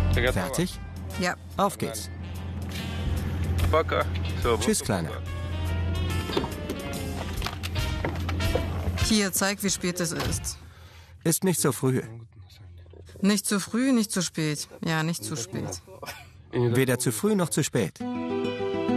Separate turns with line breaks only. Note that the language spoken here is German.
Fertig?
Ja.
Auf geht's. Tschüss, Kleiner.
Hier, zeig, wie spät es ist.
Ist nicht so früh.
Nicht zu früh, nicht zu spät. Ja, nicht zu spät.
Weder zu früh noch zu spät.